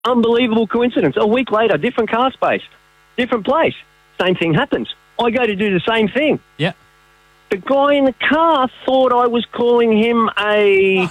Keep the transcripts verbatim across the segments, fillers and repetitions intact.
Unbelievable coincidence. A week later, different car space, different place. Same thing happens. I go to do the same thing. Yeah. The guy in the car thought I was calling him a...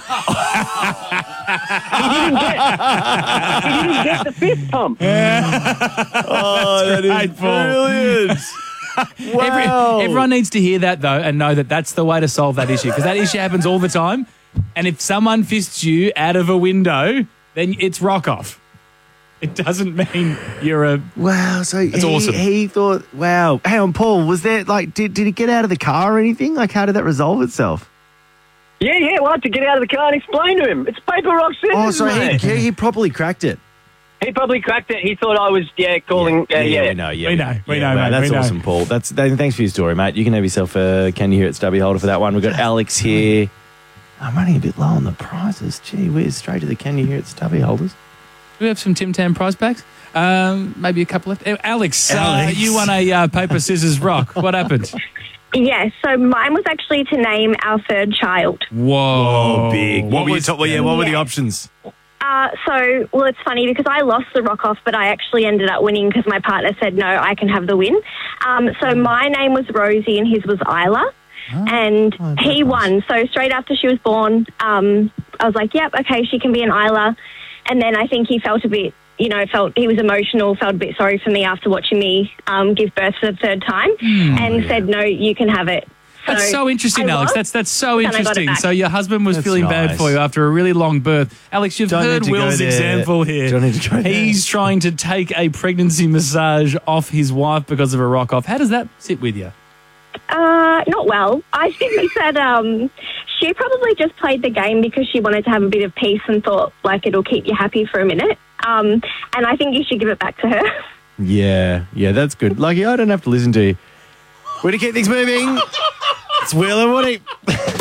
he didn't get He didn't get the fist pump. Oh, that is brilliant. Wow. Every, everyone needs to hear that, though, and know that that's the way to solve that issue, because that issue happens all the time. And if someone fists you out of a window, then it's rock off. It doesn't mean you're a... Wow, so That's he, awesome. he thought, wow. Hang on, Paul, was there, like, did, did he get out of the car or anything? Like, how did that resolve itself? Yeah, yeah, well, I had to get out of the car and explain to him. It's paper, rock, scissors, Oh, so he, mate. he, he properly cracked it. He probably cracked it. He thought I was, yeah, calling... Yeah, uh, yeah. we know, yeah. We know, we yeah, know, mate, That's we know. awesome, Paul. That's that, Thanks for your story, mate. You can have yourself a Can You Hear It stubby holder for that one. We've got Alex here. I'm running a bit low on the prizes. Gee whiz, straight to the Can You Hear It stubby holders. Do we have some Tim Tam prize packs? Um, maybe a couple left. Uh, Alex, Alex. Uh, you won a uh, paper, scissors, rock. What happened? Yeah, so mine was actually to name our third child. Whoa. Oh, big. What, What were your was- top, well, yeah, what were the Yeah. options? Uh, so, well, it's funny because I lost the rock off, but I actually ended up winning because my partner said, no, I can have the win. Um, so my name was Rosie and his was Isla. And Oh, that's he nice. won. So straight after she was born, um, I was like, yep, okay, she can be an Isla. And then I think he felt a bit, you know, felt he was emotional, felt a bit sorry for me after watching me um, give birth for the third time and said, no, you can have it. That's so interesting, I Alex. lost, That's that's so and I got it interesting. back. So your husband was That's feeling bad nice. for you after a really long birth. Alex, you've Don't heard need to go Will's there. example here. Don't need to go there. He's trying to take a pregnancy massage off his wife because of a rock off. How does that sit with you? Uh, not well. I think that um, she probably just played the game because she wanted to have a bit of peace and thought, like, it'll keep you happy for a minute. Um, and I think you should give it back to her. Yeah, yeah, that's good. Lucky I don't have to listen to you. Way to keep things moving. It's Will and Woody.